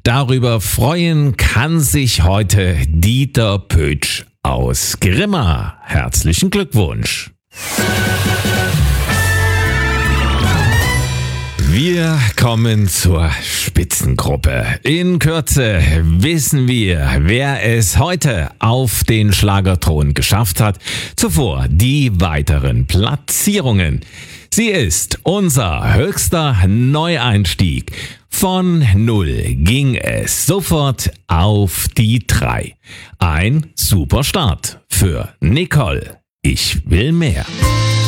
Darüber freuen kann sich heute Dieter Pötsch aus Grimma. Herzlichen Glückwunsch. Wir kommen zur Spitzengruppe. In Kürze wissen wir, wer es heute auf den Schlagerthron geschafft hat. Zuvor die weiteren Platzierungen. Sie ist unser höchster Neueinstieg. Von 0 ging es sofort auf die 3. Ein super Start für Nicole. Ich will mehr.